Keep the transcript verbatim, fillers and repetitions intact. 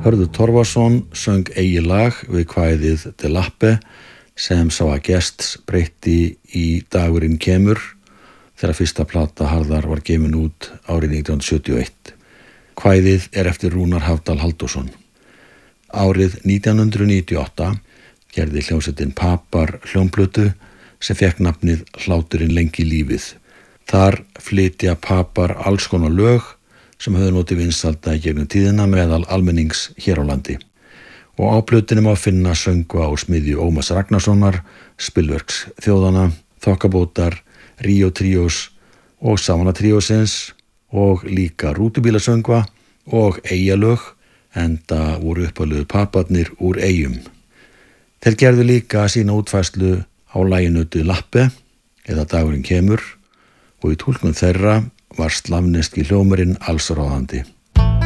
Hörður Torfason söng eigi lag við kvæðið De Lappe sem sá að gests breytti í Dagurinn kemur þegar fyrsta plata Harðar var gefin út árið nítján hundruð sjötíu og eitt. Kvæðið er eftir Rúnar Hafdal Halldórsson. Árið nítján hundruð níutíu og átta gerði hljómsveitin Papar hljómplötu sem fékk nafnið Hláturinn lengi lífið. Þar flytja Papar alls konar lög sem höfðu notið vinsælda í gegnum tíðina meðal almennings hér á landi. Og á plötunni má finna söngva á smiðju Ómars Ragnarssonar, spilverks þjóðana, þokkabótar, Ríó tríós og Savanna tríósins og líka rútubílasöngva og eyjalög, enda voru upphaflegu Paparnir úr eyjum. Þeir gerðu líka sína útfærslu á laginu De Lappe eða Dagurinn kemur og í túlkun þeirra var slavneski hljómurinn allsráðandi.